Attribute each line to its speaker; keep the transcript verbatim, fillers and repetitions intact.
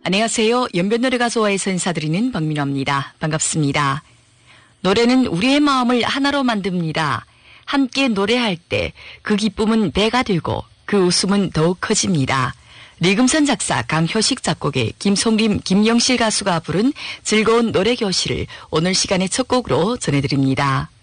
Speaker 1: 안녕하세요. 연변노래 가수와에서 인사드리는 박민화입니다. 반갑습니다. 노래는 우리의 마음을 하나로 만듭니다. 함께 노래할 때 그 기쁨은 배가 되고 그 웃음은 더욱 커집니다. 리금선 작사 강효식 작곡의 김송림 김영실 가수가 부른 즐거운 노래교실을 오늘 시간의 첫 곡으로 전해드립니다.